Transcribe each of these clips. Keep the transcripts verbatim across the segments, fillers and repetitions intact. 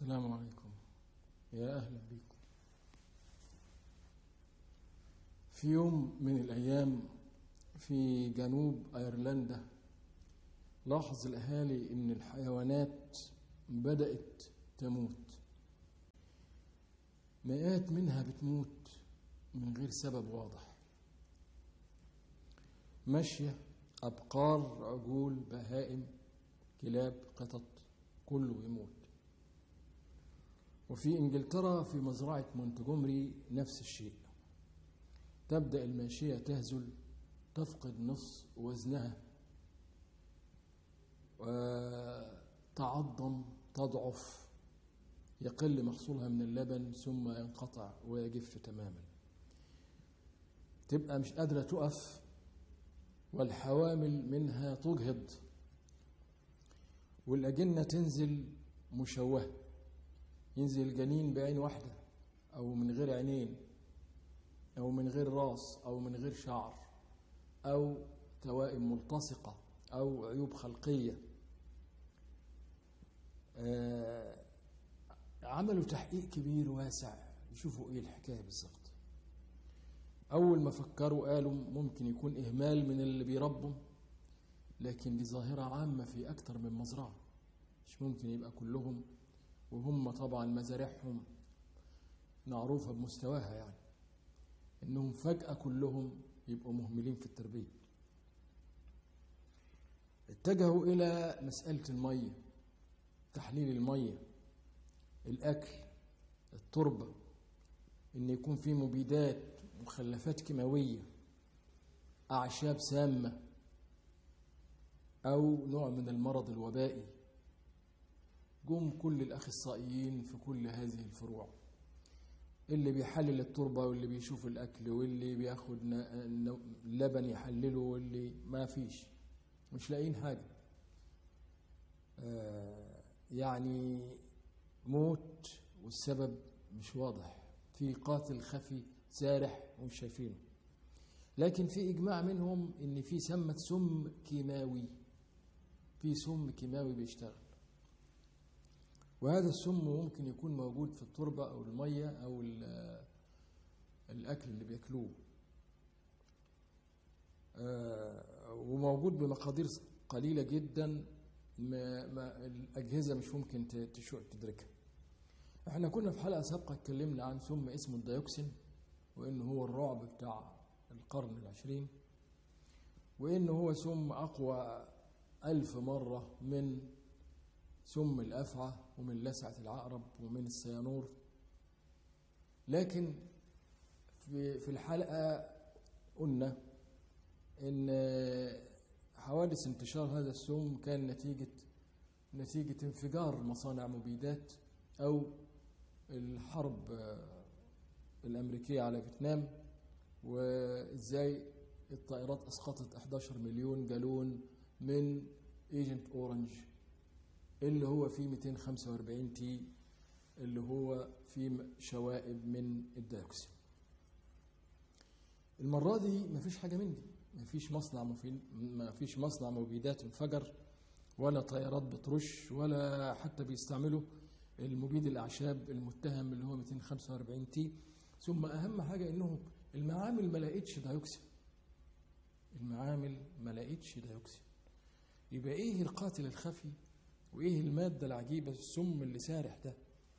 السلام عليكم، يا أهلا بكم. في يوم من الأيام في جنوب أيرلندا لاحظ الأهالي إن الحيوانات بدأت تموت، مئات منها بتموت من غير سبب واضح، ماشية، أبقار، عجول، بهائم، كلاب، قطط، كله يموت. وفي إنجلترا في مزرعة مونتجومري نفس الشيء، تبدأ الماشية تهزل، تفقد نصف وزنها، وتعظم، تضعف، يقل محصولها من اللبن ثم ينقطع ويجف تماما، تبقى مش قادرة تقف، والحوامل منها تجهض، والأجنة تنزل مشوهة، ينزل الجنين بعين واحدة أو من غير عينين أو من غير راس أو من غير شعر أو توائم ملتصقة أو عيوب خلقية. آه عملوا تحقيق كبير واسع يشوفوا إيه الحكاية بالظبط. أول ما فكروا قالوا ممكن يكون إهمال من اللي بيربوا، لكن دي ظاهرة عامة في أكتر من مزرعة، مش ممكن يبقى كلهم، وهم طبعا مزارعهم معروفة بمستواها، يعني إنهم فجأة كلهم يبقوا مهملين في التربية. اتجهوا إلى مسألة المية، تحليل المية، الأكل، التربة، إن يكون في مبيدات، مخلفات كيماوية، أعشاب سامة، أو نوع من المرض الوبائي. جم كل الأخصائيين في كل هذه الفروع، اللي بيحلل التربة واللي بيشوف الأكل واللي بياخد لبن يحلله واللي ما فيش، مش لاقيين حاجة. آه يعني موت والسبب مش واضح، في قاتل خفي سارح ومش شايفينه، لكن في إجماع منهم إن في سمة سم كيماوي، في سم كيماوي بيشتغل، وهذا السم ممكن يكون موجود في التربة أو المية أو الأكل اللي بيأكلوه، وموجود بمقادير قليلة جدا، ما ما الأجهزة مش ممكن تدركها. احنا كنا في حلقة سابقة اتكلمنا عن سم اسمه الديوكسين، وإنه هو الرعب بتاع القرن العشرين، وإنه هو سم أقوى ألف مرة من سم الأفعى ومن لسعة العقرب ومن السيانور. لكن في في الحلقة قلنا إن حوادث انتشار هذا السم كان نتيجة نتيجة انفجار مصانع مبيدات أو الحرب الأمريكية على فيتنام، وإزاي الطائرات أسقطت إحدى عشر مليون جالون من ايجنت اورنج اللي هو فيه مئتين وخمسة وأربعين تي، اللي هو فيه شوائب من الديوكسين. المرة دي مفيش حاجة من دي، مفيش مصنع مفيد، مفيش مصنع مبيدات انفجر، ولا طيارات بترش، ولا حتى بيستعملوا المبيد الأعشاب المتهم اللي هو مئتين وخمسة وأربعين تي. ثم أهم حاجة إنه المعامل ما لقيتش ديوكسين، المعامل ما لقيتش ديوكسين. يبقى إيه القاتل الخفي وإيه المادة العجيبة السم اللي سارح ده؟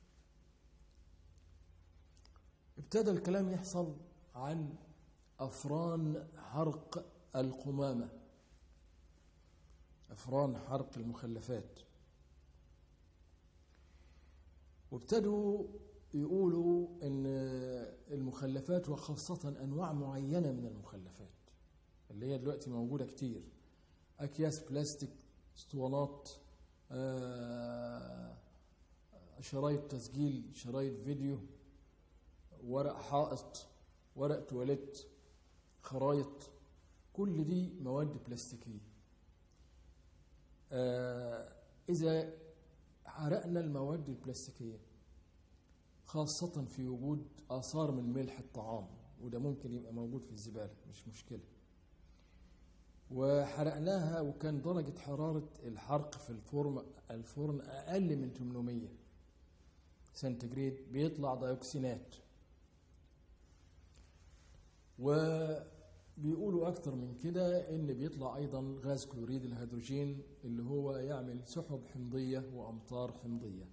ابتدى الكلام يحصل عن أفران حرق القمامة، أفران حرق المخلفات، وابتدوا يقولوا إن المخلفات وخاصة أنواع معينة من المخلفات اللي هي دلوقتي موجودة كتير، أكياس بلاستيك، اسطوانات، آه، شرايط تسجيل، شرايط فيديو، ورق حائط، ورق تواليت، خرايط، كل دي مواد بلاستيكية. آه إذا حرقنا المواد البلاستيكية خاصة في وجود آثار من ملح الطعام، وده ممكن يبقى موجود في الزبالة مش مشكلة، وحرقناها وكان درجة حرارة الحرق في الفرن الفرن أقل من ثمانمائة، سنتيجريد بيطلع ديوكسينات. وبيقولوا أكتر من كده إن بيطلع أيضا غاز كلوريد الهيدروجين اللي هو يعمل سحب حمضية وأمطار حمضية.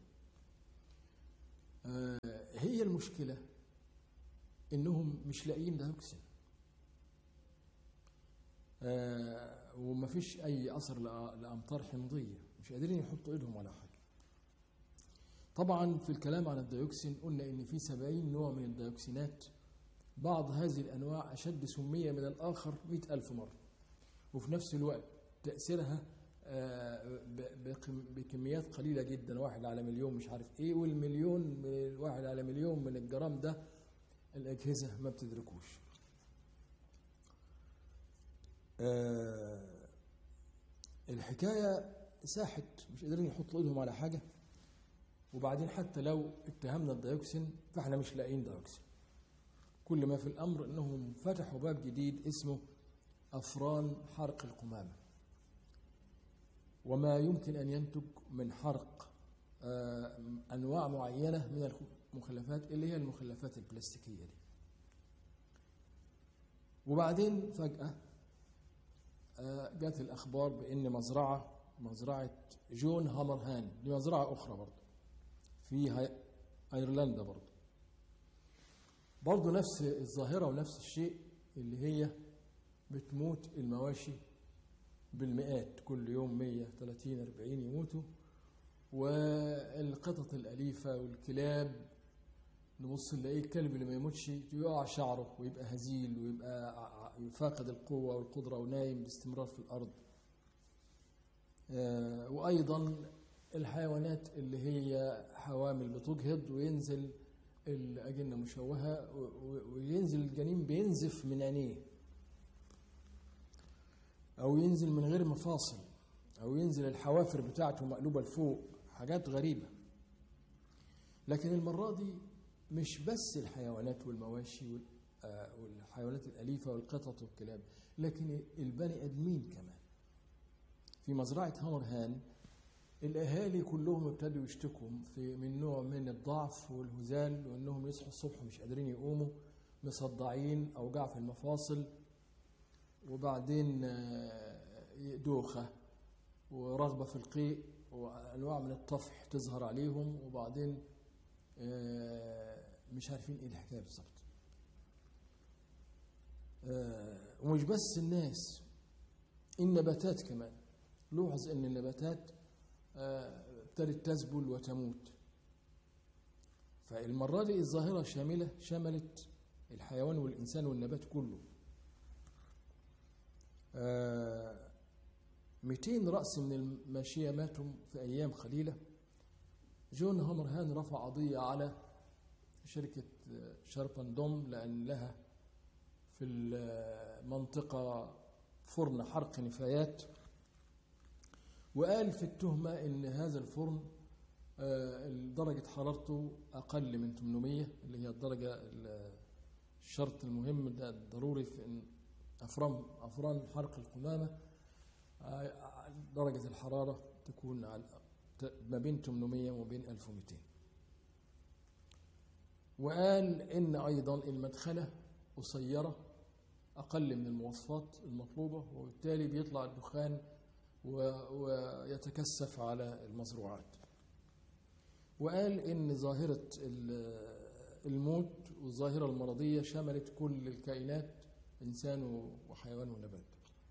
آه هي المشكلة إنهم مش لاقيين ديوكسين، آه ومفيش أي أثر لأمطار حمضية، مش قادرين يحطوا إيدهم على حاجة. طبعا في الكلام عن الديوكسين قلنا إن في سبعين نوع من الديوكسينات، بعض هذه الأنواع أشد سمية من الآخر مئة ألف مرة، وفي نفس الوقت تأثيرها بكميات قليلة جدا، واحد على مليون مش عارف إيه، والمليون واحد على مليون من الجرام ده الأجهزة ما بتدركوش. الحكاية ساحت، مش قادرين يحطوا إيدهم على حاجة. وبعدين حتى لو اتهمنا الديوكسين فاحنا مش لاقيين ديوكسين. كل ما في الأمر أنهم فتحوا باب جديد اسمه أفران حرق القمامة، وما يمكن أن ينتج من حرق أنواع معينة من المخلفات اللي هي المخلفات البلاستيكية دي. وبعدين فجأة جات الأخبار بأن مزرعة مزرعة جون هامرهان، دي مزرعة أخرى برضه في أيرلندا، برضه برضه نفس الظاهرة ونفس الشيء، اللي هي بتموت المواشي بالمئات كل يوم، مية وثلاثين أربعين يموتوا، والقطط الأليفة والكلاب نبص نلاقيه الكلب اللي ما يموتش يقع شعره ويبقى هزيل ويبقى فاقد القوة والقدرة ونايم باستمرار في الأرض. وأيضا الحيوانات اللي هي حوامل بتجهض وينزل الأجنة مشوهة وينزل الجنين بينزف من عينيه، أو ينزل من غير مفاصل، أو ينزل الحوافر بتاعته مقلوبة لفوق، حاجات غريبة. لكن المرة دي مش بس الحيوانات والمواشي والحيوانات الأليفة والقطط والكلاب، لكن البني أدمين كمان. في مزرعة هامرهان الأهالي كلهم ابتدوا يشتكوا في من نوع من الضعف والهزال، وأنهم يصحوا الصبح مش قادرين يقوموا، مصدعين، أوجاع في المفاصل، وبعدين دوخة ورغبة في القيء وأنواع من الطفح تظهر عليهم، وبعدين مش عارفين إيه الحكاية بالظبط. ومش بس الناس، النباتات كمان. لوحظ أن النباتات ابتدت تذبل وتموت. فالمرة دي الظاهرة شاملة، شملت الحيوان والإنسان والنبات كله. مئتين رأس من الماشية ماتوا في أيام قليلة. جون هامرهان رفع قضية على شركة شاربندوم لأن لها في المنطقة فرن حرق نفايات، وقال في التهمة إن هذا الفرن درجة حرارته أقل من ثمانمائة، اللي هي الدرجة الشرط المهم ده الضروري في إن أفران أفران حرق القمامة درجة الحرارة تكون ما بين ثمانمائة وما بين ألف ومئتين. وقال إن أيضا المدخلة قصيرة أقل من المواصفات المطلوبة، وبالتالي بيطلع الدخان ويتكثف على المزروعات. وقال إن ظاهرة الموت والظاهرة المرضية شملت كل الكائنات، إنسان وحيوان ونبات.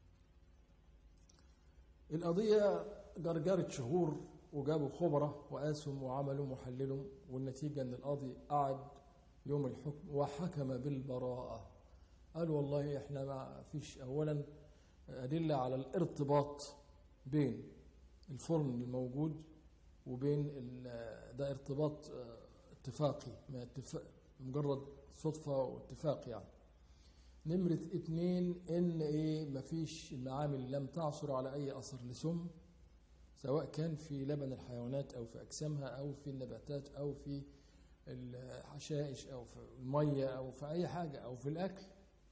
القضية جرجرت شهور، وجابوا خبراء وقاسوا وعملوا محللوا، والنتيجة أن القاضي قعد يوم الحكم وحكم بالبراءة. قال والله إحنا ما فيش أولا أدلة على الارتباط بين الفرن الموجود وبين ده، ارتباط اتفاقي، ما اتفاق مجرد صدفة واتفاق يعني. نمرة اتنين ان ايه مفيش المعامل لم تعثر على اي اثر لسم، سواء كان في لبن الحيوانات او في اجسامها او في النباتات او في الحشائش او في المية او في اي حاجة او في الاكل.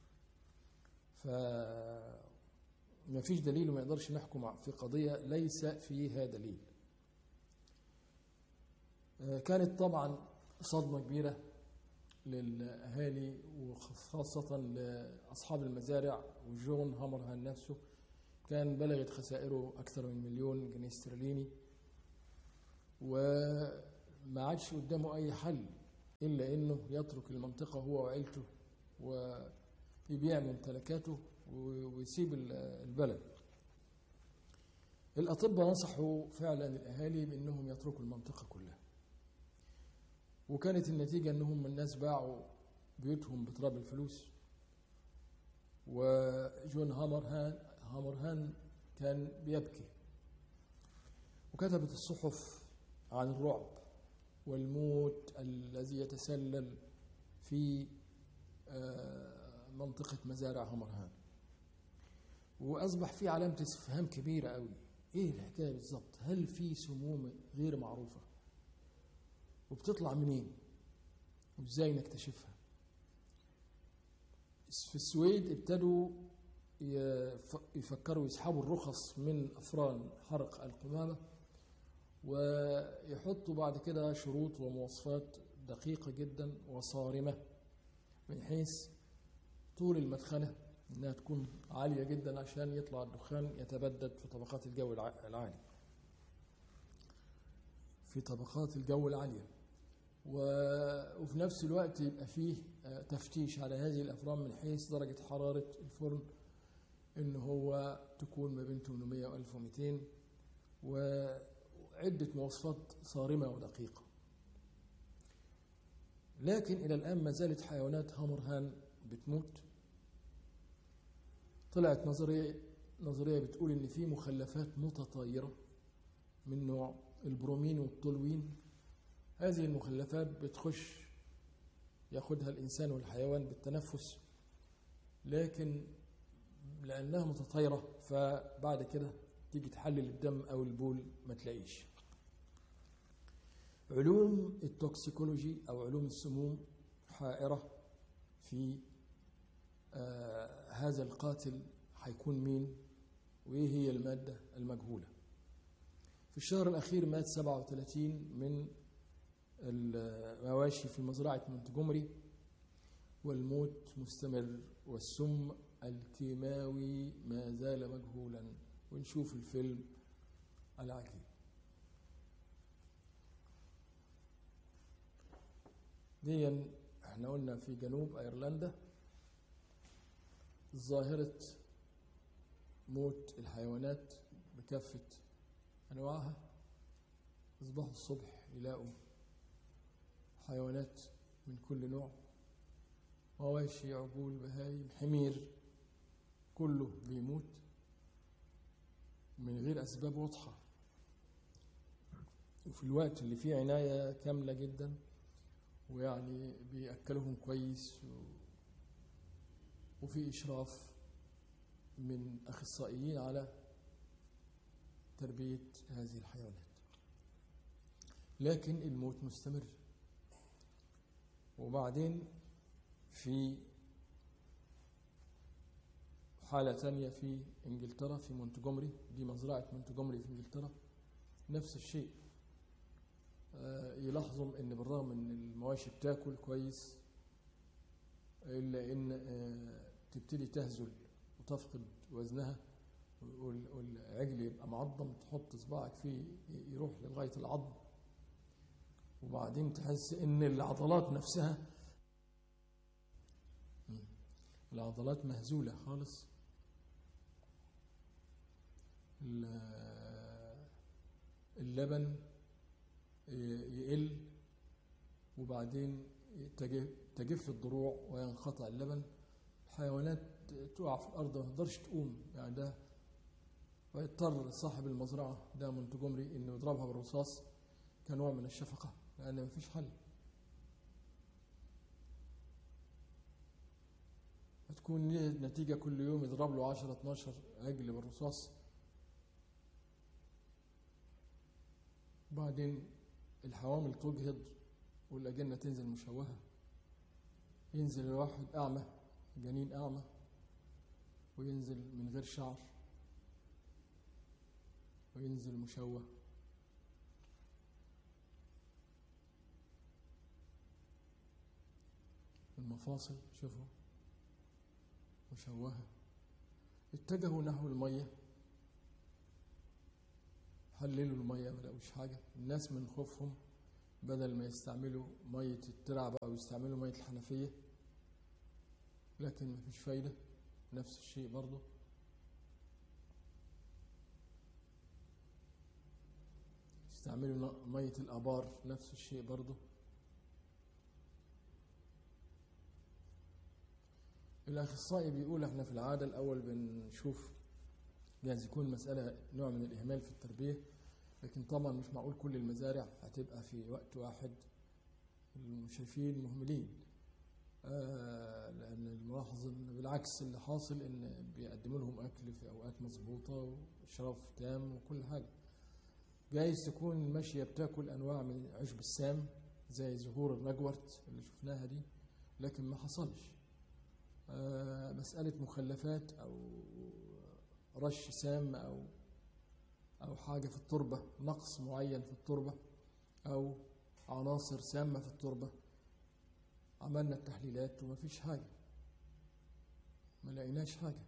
فمفيش دليل وما يقدرش نحكم في قضية ليس فيها دليل. كانت طبعا صدمة كبيرة للأهالي وخاصة لأصحاب المزارع. وجون هامرهان نفسه كان بلغت خسائره أكثر من مليون جنيه استرليني، وما عادش قدامه أي حل إلا إنه يترك المنطقة هو وعيلته ويبيع ممتلكاته ويسيب البلد. الأطباء نصحوا فعلا الأهالي بأنهم يتركوا المنطقة كلها، وكانت النتيجة أنهم الناس باعوا بيوتهم بتراب الفلوس. وجون هامرهان هامرهان كان بيبكي، وكتبت الصحف عن الرعب والموت الذي يتسلل في منطقة مزارع هامرهان، وأصبح في علامة استفهام كبيرة قوي. إيه الحكاية بالضبط؟ هل في سموم غير معروفة وبتطلع منين وإزاي نكتشفها؟ في السويد ابتدوا يفكروا يسحبوا الرخص من أفران حرق القمامة، ويحطوا بعد كده شروط ومواصفات دقيقة جدا وصارمة، من حيث طول المدخنة إنها تكون عالية جدا عشان يطلع الدخان يتبدد في طبقات الجو العالي في طبقات الجو العالية وفي نفس الوقت يبقى فيه تفتيش على هذه الأفران من حيث درجة حرارة الفرن، إن هو تكون ما بين ثمانمائة و ألف ومئتين، وعدة مواصفات صارمة ودقيقة. لكن إلى الآن ما زالت حيوانات هامرهان بتموت. طلعت نظرية نظرية بتقول إن في مخلفات متطايرة من نوع البرومين والتولوين. هذه المخلفات بتخش ياخدها الإنسان والحيوان بالتنفس، لكن لأنها متطايرة فبعد كده تيجي تحلل الدم أو البول ما تلاقيش. علوم التوكسيكولوجي أو علوم السموم حائرة في آه هذا القاتل هيكون مين وإيه هي المادة المجهولة. في الشهر الأخير مات سبعة وثلاثين من المواشي في مزرعة مونتجومري، والموت مستمر والسم الكيماوي ما زال مجهولا. ونشوف الفيلم العجيب. دي احنا قلنا في جنوب ايرلندا ظاهرة موت الحيوانات بكافة انواعها. يصبحوا الصبح يلاقوا حيوانات من كل نوع، مواشي، عجول، بهايم، حمير، كله بيموت من غير أسباب واضحة، وفي الوقت اللي فيه عناية كاملة جدا، ويعني بيأكلهم كويس و... وفي إشراف من أخصائيين على تربية هذه الحيوانات. لكن الموت مستمر. وبعدين في حالة تانية في إنجلترا في مونتجومري، دي مزرعة مونتجومري في إنجلترا، نفس الشيء. آه يلاحظوا إن بالرغم إن المواشي بتاكل كويس إلا إن آه تبتدي تهزل وتفقد وزنها، والعجل يبقى معظم، تحط صباعك فيه يروح لغاية العظم، وبعدين تحس إن العضلات نفسها العضلات مهزولة خالص. اللبن يقل، وبعدين تجف الضروع وينقطع اللبن. الحيوانات تقع في الأرض ما تقدرش تقوم، يعني ده ويضطر صاحب المزرعة ده مونتجومري إنه يضربها بالرصاص كنوع من الشفقة، لأن مفيش حل. هتكون نتيجة كل يوم يضرب له عشرة اتناشر عجل بالرصاص. بعدين الحوامل تجهض والأجنة تنزل مشوهة، ينزل الواحد أعمى، جنين أعمى، وينزل من غير شعر، وينزل مشوه. المفاصل شوفوا مشوهة. اتجهوا نحو المية، حللوا المية ما لقوش حاجة. الناس من خوفهم بدل ما يستعملوا مية الترعة أو يستعملوا مية الحنفية، لكن مفيش فايدة، نفس الشيء برضه. يستعملوا مية الآبار، نفس الشيء برضه. الأخصائي بيقول احنا في العادة الأول بنشوف جايز يكون مسألة نوع من الإهمال في التربية، لكن طبعا مش معقول كل المزارع هتبقى في وقت واحد المشرفين مهملين. آه لأن الملاحظ إن بالعكس اللي حاصل إن بيقدموا لهم أكل في أوقات مظبوطة وإشراف تام وكل حاجة. جايز تكون الماشية بتاكل أنواع من عشب السام زي زهور الرجورت اللي شفناها دي، لكن ما حصلش. آه مسألة مخلفات أو رش سام أو أو حاجة في التربة، نقص معين في التربة أو عناصر سامة في التربة، عملنا التحليلات وما فيش حاجة، ما لقيناش حاجة.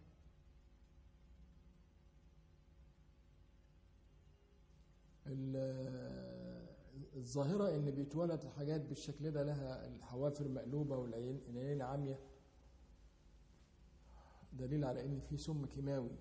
الظاهرة إن بيتولد حاجات بالشكل ده لها الحوافر مقلوبة والعينين عامية، دليل على إن في سم كيماوي.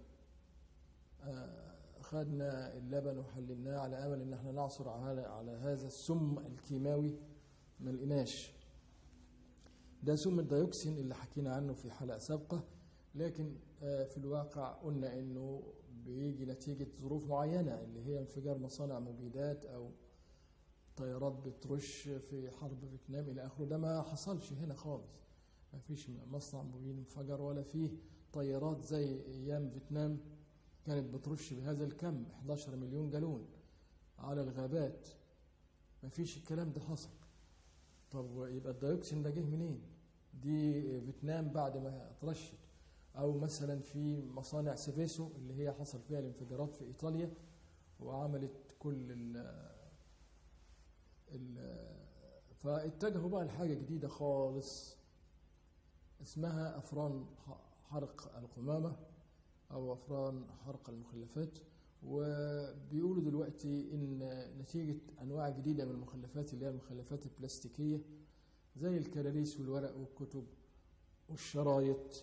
أخذنا اللبن وحللناه على أمل إن احنا نعثر على على هذا السم الكيماوي، ما لقيناش. ده سم الديوكسين اللي حكينا عنه في حلقة سابقة، لكن في الواقع قلنا إنه بيجي نتيجة ظروف معينة اللي هي انفجار مصانع مبيدات أو طيارات بترش في حرب فيتنام إلى آخره. ده ما حصلش هنا خالص، ما فيش مصنع مبيد انفجر ولا فيه طيارات زي أيام فيتنام كانت بترش بهذا الكم إحدى عشر مليون جالون على الغابات. ما فيش الكلام ده حصل. طب يبقى الديوكسين ده جه منين؟ دي فيتنام بعد ما اترشت، أو مثلا في مصانع سيفيسو اللي هي حصل فيها الانفجارات في إيطاليا وعملت كل ال ال فاتجهوا بقى لحاجة جديدة خالص اسمها أفران حرق القمامة أو أفران حرق المخلفات. وبيقولوا دلوقتي إن نتيجة أنواع جديدة من المخلفات اللي هي المخلفات البلاستيكية زي الكراريس والورق والكتب والشرايط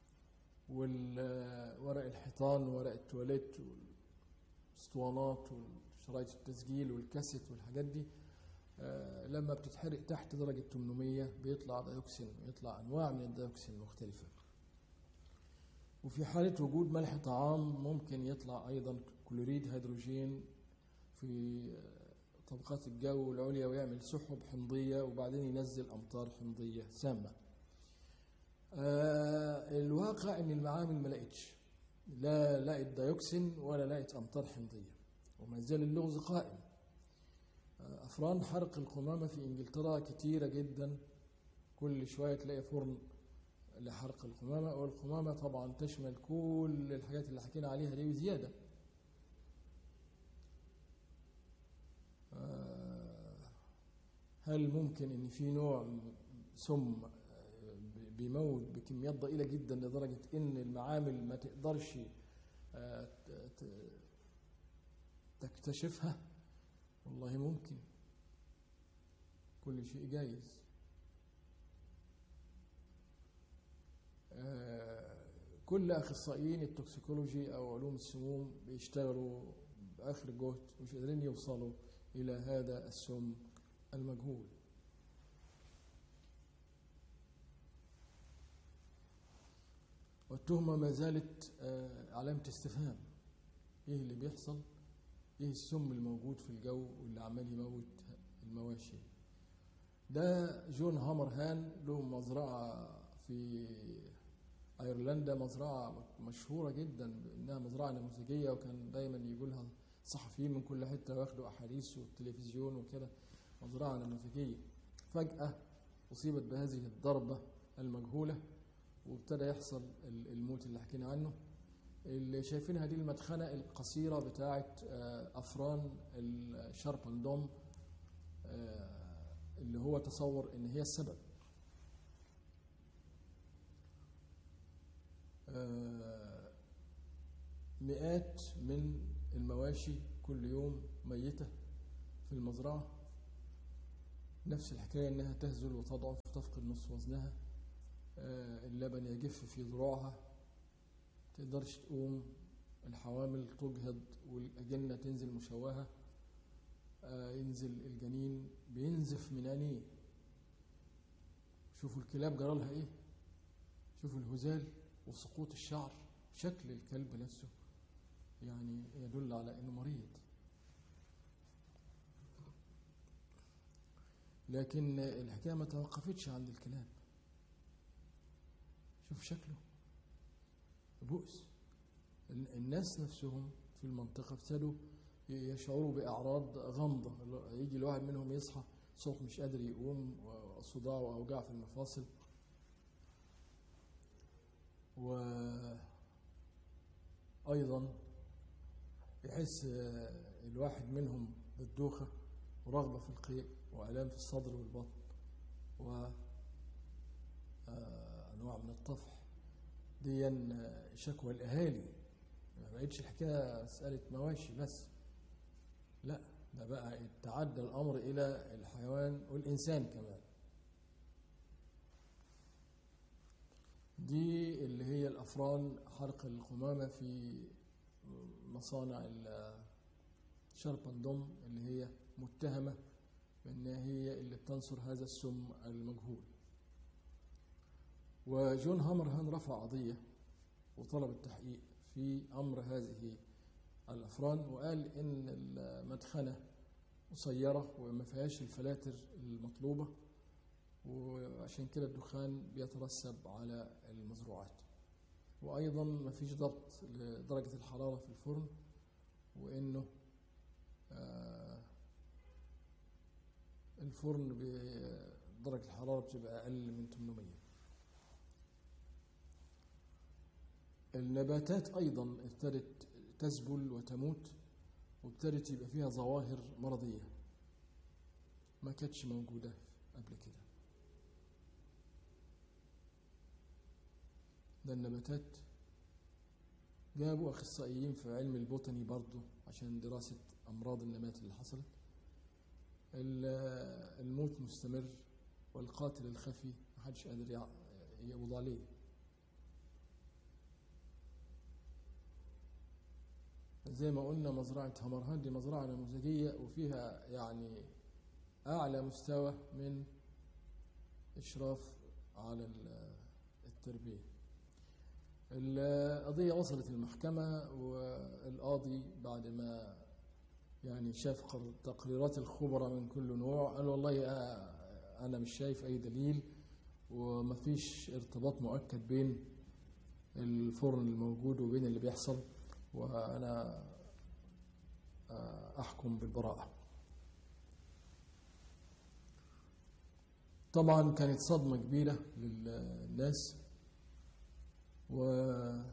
والورق الحيطان وورق التواليت والاسطوانات وشرايط التسجيل والكاسيت والحاجات دي، لما بتتحرق تحت درجة ثمانمية بيطلع ديوكسين، يطلع أنواع من الديوكسين مختلفة. وفي حالة وجود ملح طعام ممكن يطلع أيضا كلوريد هيدروجين في طبقات الجو العليا ويعمل سحب حمضية وبعدين ينزل أمطار حمضية سامة. آه الواقع ان المعامل ما لقتش، لا لقت ديوكسين ولا لقت امطار حمضيه، وما زال اللغز قائم. آه افران حرق القمامه في انجلترا كتيره جدا، كل شويه تلاقي فرن لحرق القمامه، والقمامه طبعا تشمل كل الحاجات اللي حكينا عليها دي وزياده. آه هل ممكن ان في نوع سم بيموت بكميات ضئيلة جدا لدرجة ان المعامل ما تقدرش تكتشفها؟ والله ممكن، كل شيء جايز. كل اخصائيين التوكسيكولوجي او علوم السموم بيشتغلوا باخر جهد ومش قادرين يوصلوا الى هذا السم المجهول. والتهمة ما زالت علامة استفهام. ايه اللي بيحصل؟ ايه السم الموجود في الجو واللي عمال يموت المواشي؟ ده جون هامرهان له مزرعة في ايرلندا، مزرعة مشهورة جدا انها مزرعة نموذجية، وكان دايما يقولها صحفيين من كل حتة واخدوا احاديث والتلفزيون وكده، مزرعة نموذجية. فجأة اصيبت بهذه الضربة المجهولة وابتدى يحصل الموت اللي حكينا عنه. اللي شايفينها دي المدخنة القصيرة بتاعة أفران الشاربندوم اللي هو تصور إن هي السبب. مئات من المواشي كل يوم ميتة في المزرعة، نفس الحكاية انها تهزل وتضعف تفقد نصف وزنها، اللبن يجف في ذروعها، تقدرش تقوم، الحوامل تجهض والأجنة تنزل مشوهة، ينزل الجنين بينزف من عينيه. شوفوا الكلاب جرالها ايه، شوفوا الهزال وسقوط الشعر، شكل الكلب نفسه يعني يدل على انه مريض. لكن الحكاية ما توقفتش عند الكلاب، شوف شكله بؤس. الناس نفسهم في المنطقة ابتدوا يشعروا بأعراض غامضة، يجي الواحد منهم يصحى صوت مش قادر يقوم، صداع وأوجاع في المفاصل، وأيضا يحس الواحد منهم بالدوخة ورغبة في القيء وآلام في الصدر والبطن وأنواع من الطفح. دي شكوى الأهالي، ما بقتش الحكاية مسألة مواشي بس، لا ده بقى تعدى الأمر إلى الحيوان والإنسان كمان. دي اللي هي الأفران حرق القمامة في مصانع شاربندوم اللي هي متهمة بأنها هي اللي بتنصر هذا السم المجهول. وجون هامرهان رفع قضية وطلب التحقيق في أمر هذه الأفران، وقال إن المدخنة قصيرة وما فيهاش الفلاتر المطلوبة، وعشان كده الدخان بيترسب على المزروعات. وأيضا ما فيش ضبط لدرجة الحرارة في الفرن، وإنه آه الفرن بدرجة الحرارة بتبقى أقل من ثمانمائة. النباتات أيضا ابتدت تذبل وتموت، وابتدت يبقى فيها ظواهر مرضية ما كانتش موجودة قبل كده. ده النباتات جابوا أخصائيين في علم البوتاني برضو عشان دراسة أمراض النبات اللي حصلت. الموت مستمر والقاتل الخفي محدش قادر يقبض عليه. زي ما قلنا مزرعة هامرهان دي مزرعة نموذجية وفيها يعني أعلى مستوى من إشراف على التربية. القضية وصلت المحكمة، والقاضي بعد ما يعني شاف تقريرات الخبراء من كل نوع قال والله أنا مش شايف أي دليل ومفيش ارتباط مؤكد بين الفرن الموجود وبين اللي بيحصل، وأنا أحكم بالبراءة. طبعا كانت صدمة كبيرة للناس، واللي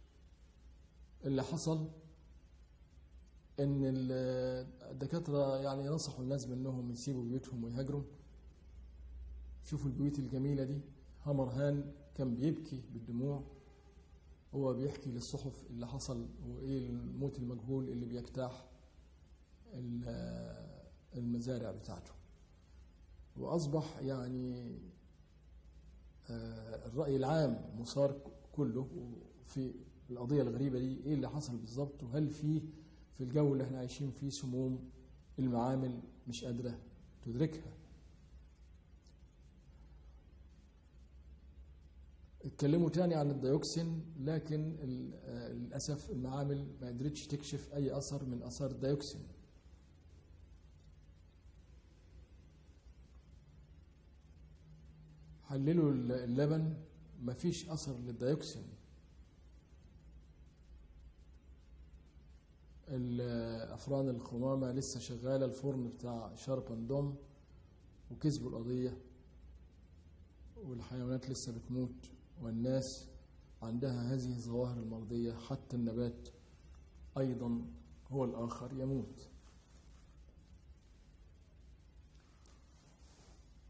حصل ان الدكاترة يعني نصحوا الناس بأنهم يسيبوا بيوتهم ويهاجروا. شوفوا البيوت الجميلة دي، هامرهان كان بيبكي بالدموع، هو بيحكي للصحف اللي حصل وإيه الموت المجهول اللي بيجتاح المزارع بتاعته. وأصبح يعني الرأي العام مثار كله في القضية الغريبة دي، إيه اللي حصل بالظبط، وهل في في الجو اللي احنا عايشين فيه سموم المعامل مش قادرة تدركها. اتكلموا تاني عن الديوكسين، لكن للأسف المعامل ما قدرتش تكشف أي أثر من أثار الديوكسين. حللوا اللبن ما فيش أثر للديوكسين. الأفران القمامة لسه شغالة، الفرن بتاع شاربندوم، وكسبوا القضية، والحيوانات لسه بتموت، والناس عندها هذه الظواهر المرضية، حتى النبات أيضا هو الآخر يموت.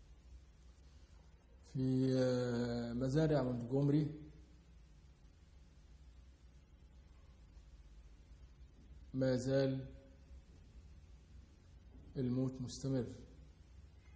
في مزارع مونتجومري ما زال الموت مستمر.